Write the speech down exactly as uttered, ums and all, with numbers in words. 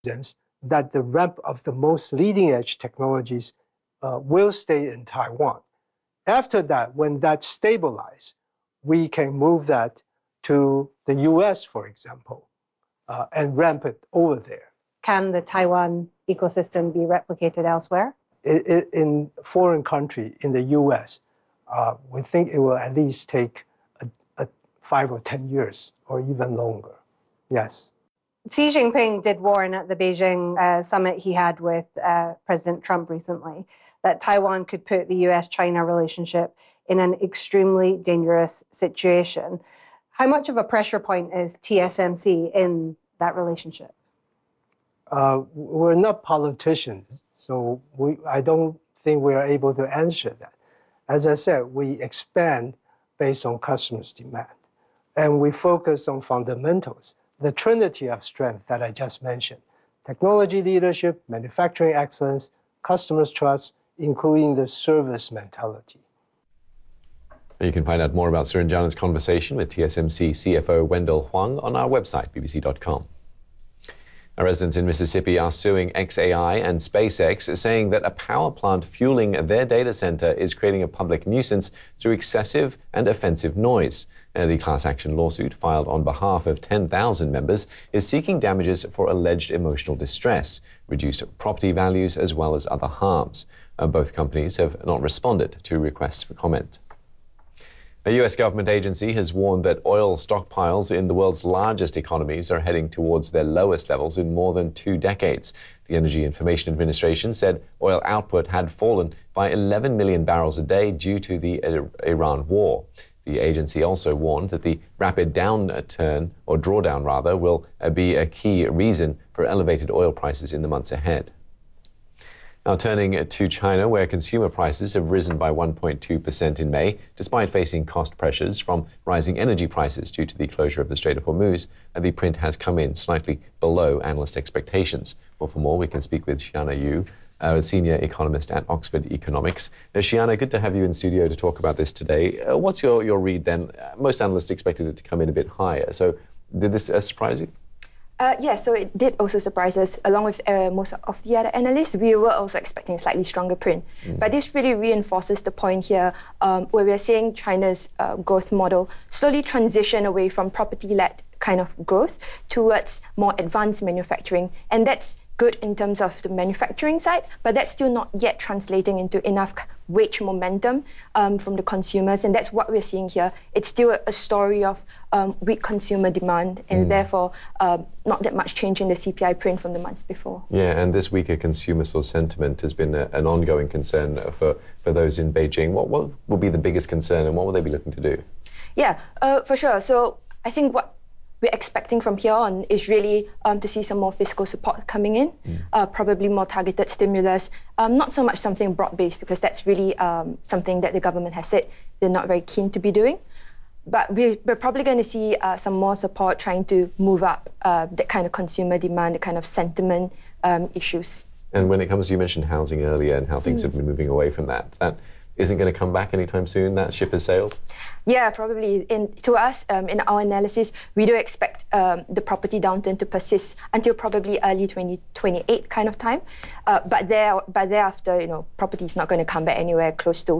that the ramp of the most leading-edge technologies uh, will stay in Taiwan. After that, when that stabilizes, we can move that to the U S, for example, uh, and ramp it over there. Can the Taiwan ecosystem be replicated elsewhere? It, it, in foreign country, in the U S, uh, we think it will at least take a, a five or ten years, or even longer. Yes. Xi Jinping did warn at the Beijing uh, summit he had with uh, President Trump recently that Taiwan could put the U S China relationship in an extremely dangerous situation. How much of a pressure point is T S M C in that relationship? Uh, we're not politicians, so we, I don't think we are able to answer that. As I said, we expand based on customers' demand, and we focus on fundamentals, the trinity of strength that I just mentioned: technology leadership, manufacturing excellence, customers' trust, including the service mentality. You can find out more about Suranjana's conversation with T S M C C F O Wendell Huang on our website, B B C dot com. Our residents in Mississippi are suing X A I and SpaceX, saying that a power plant fueling their data center is creating a public nuisance through excessive and offensive noise. Uh, the class action lawsuit, filed on behalf of ten thousand members, is seeking damages for alleged emotional distress, reduced property values, as well as other harms. Uh, both companies have not responded to requests for comment. A U S government agency has warned that oil stockpiles in the world's largest economies are heading towards their lowest levels in more than two decades. The Energy Information Administration said oil output had fallen by eleven million barrels a day due to the Iran war. The agency also warned that the rapid downturn, or drawdown rather, will be a key reason for elevated oil prices in the months ahead. Now turning to China, where consumer prices have risen by one point two percent in May, despite facing cost pressures from rising energy prices due to the closure of the Strait of Hormuz. The print has come in slightly below analyst expectations. Well, for more, we can speak with Xiana Yu, a senior economist at Oxford Economics. Now, Xiana, good to have you in studio to talk about this today. Uh, what's your, your read then? Uh, most analysts expected it to come in a bit higher. So did this uh, surprise you? Uh, yeah, so it did also surprise us. Along with uh, most of the other analysts, we were also expecting a slightly stronger print. Mm. But this really reinforces the point here, um, where we are seeing China's uh, growth model slowly transition away from property-led kind of growth towards more advanced manufacturing. And that's good in terms of the manufacturing side, but that's still not yet translating into enough wage momentum um, from the consumers, and that's what we're seeing here. It's still a, a story of um, weak consumer demand, and mm. therefore um, not that much change in the C P I print from the months before. Yeah, and this weaker consumer sort of sentiment has been a, an ongoing concern for, for those in Beijing. What, what will be the biggest concern, and what will they be looking to do? Yeah, uh, for sure. So I think what we're expecting from here on is really um, to see some more fiscal support coming in, mm. uh, probably more targeted stimulus, um, not so much something broad-based, because that's really um, something that the government has said they're not very keen to be doing. But we're, we're probably going to see uh, some more support trying to move up uh, that kind of consumer demand, the kind of sentiment um, issues. And when it comes to, you mentioned housing earlier and how things mm. have been moving away from that. That isn't going to come back anytime soon? That ship has sailed? Yeah, probably. In, to us, um, in our analysis, we do expect um, the property downturn to persist until probably early twenty twenty-eight kind of time. Uh, but there, but thereafter, you know, property is not going to come back anywhere close to